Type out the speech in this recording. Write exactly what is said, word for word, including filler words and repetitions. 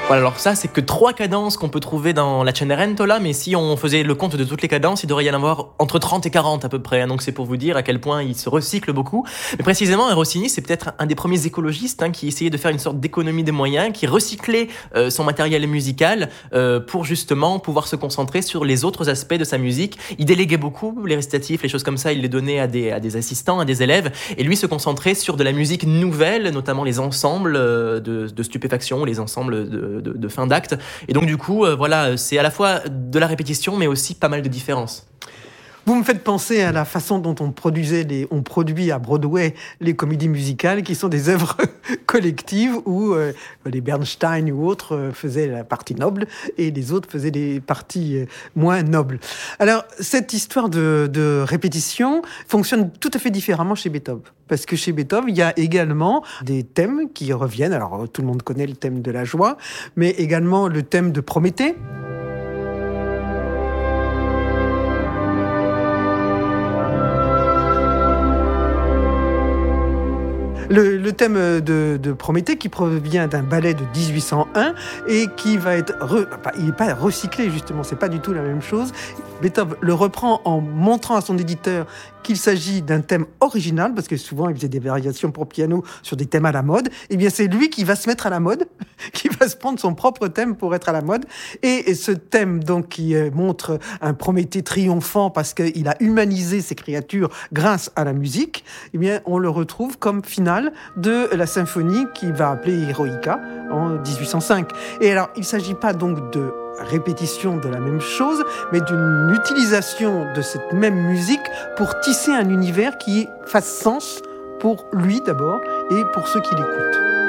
Voilà, alors ça, c'est que trois cadences qu'on peut trouver dans la Cenerentola, mais si on faisait le compte de toutes les cadences, il devrait y en avoir entre trente et quarante à peu près. Donc c'est pour vous dire à quel point il se recycle beaucoup. Mais précisément, Rossini, c'est peut-être un des premiers écologistes hein, qui essayait de faire une sorte d'économie des moyens, qui recyclait euh, son matériel musical euh, pour justement pouvoir se concentrer sur les autres aspects de sa musique. Il déléguait beaucoup les récitatifs, les choses comme ça, il les donnait à des, à des assistants, à des élèves, et lui se concentrait sur de la musique nouvelle, notamment les ensembles de, de stupéfaction, les ensembles de De, de fin d'acte. Et donc du coup, euh, voilà, c'est à la fois de la répétition, mais aussi pas mal de différences. Vous me faites penser à la façon dont on produisait les, on produit à Broadway les comédies musicales, qui sont des œuvres collectives où euh, les Bernstein ou autres euh, faisaient la partie noble et les autres faisaient des parties euh, moins nobles. Alors, cette histoire de, de répétition fonctionne tout à fait différemment chez Beethoven. Parce que chez Beethoven, il y a également des thèmes qui reviennent. Alors, tout le monde connaît le thème de la joie, mais également le thème de Prométhée. Le, le thème de, de Prométhée qui provient d'un ballet de dix-huit cent un et qui va être... Re, enfin, il n'est pas recyclé, justement, c'est pas du tout la même chose. Beethoven le reprend en montrant à son éditeur qu'il s'agit d'un thème original, parce que souvent il faisait des variations pour piano sur des thèmes à la mode. Eh bien, c'est lui qui va se mettre à la mode, qui va se prendre son propre thème pour être à la mode. Et, et ce thème, donc, qui euh, montre un Prométhée triomphant parce qu'il a humanisé ses créatures grâce à la musique, eh bien, on le retrouve comme finale de la symphonie qu'il va appeler Eroica en dix-huit cent cinq. Et alors, il ne s'agit pas donc de répétition de la même chose, mais d'une utilisation de cette même musique pour tisser un univers qui fasse sens pour lui d'abord et pour ceux qui l'écoutent.